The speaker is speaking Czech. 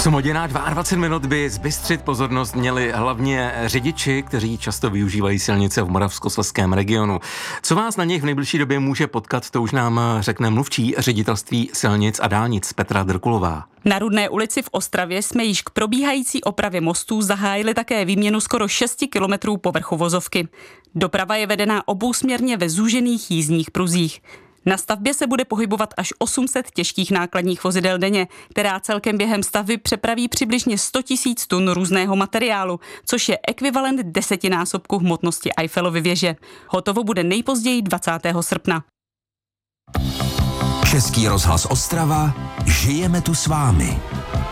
8 hodin 22 minut by zbystřit pozornost měli hlavně řidiči, kteří často využívají silnice v moravskoslezském regionu. Co vás na nich v nejbližší době může potkat, to už nám řekne mluvčí Ředitelství silnic a dálnic Petra Drkulová. Na Rudné ulici v Ostravě jsme již k probíhající opravě mostů zahájili také výměnu skoro 6 kilometrů povrchu vozovky. Doprava je vedená obousměrně ve zúžených jízdních pruzích. Na stavbě se bude pohybovat až 800 těžkých nákladních vozidel denně, která celkem během stavby přepraví přibližně 100 000 tun různého materiálu, což je ekvivalent 10násobku hmotnosti Eiffelovy věže. Hotovo bude nejpozději 20. srpna. Český rozhlas Ostrava, žijeme tu s vámi.